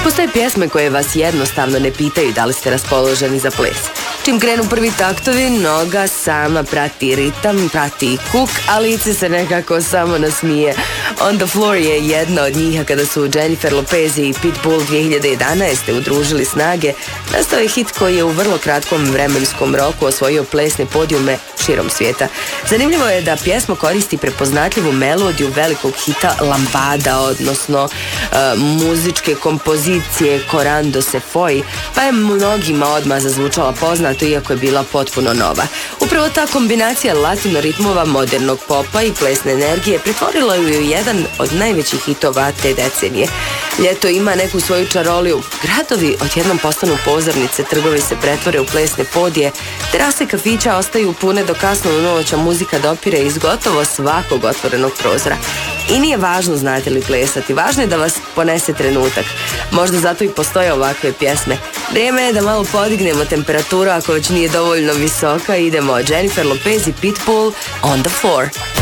Postoje pjesme koje vas jednostavno ne pitaju da li ste raspoloženi za ples. Čim krenu prvi taktovi, noga sama prati ritam, prati i kuk, a lice se nekako samo nasmije. On the Floor je jedna od njih, a kada su Jennifer Lopez i Pitbull 2011. udružili snage, nastao je hit koji je u vrlo kratkom vremenskom roku osvojio plesne podijume širom svijeta. Zanimljivo je da pjesma koristi prepoznatljivu melodiju velikog hita Lambada, odnosno muzičke kompozicije Corando se foi, pa je mnogima odmah zazvučala poznato, iako je bila potpuno nova. Upravo ta kombinacija latino ritmova, modernog popa i plesne energije pretvorila ju u jedan od najvećih hitova te decenije. Ljeto ima neku svoju čaroliju, gradovi odjednom postanu pozornice, trgovi se pretvore u plesne podije, terase kafića ostaju pune do kasno u noć, a muzika dopire iz gotovo svakog otvorenog prozora. I nije važno znate li plesati, važno je da vas ponese trenutak. Možda zato i postoje ovakve pjesme. Vrijeme je da malo podignemo temperaturu, ako već nije dovoljno visoka. Idemo Jennifer Lopez i Pitbull, On the Floor.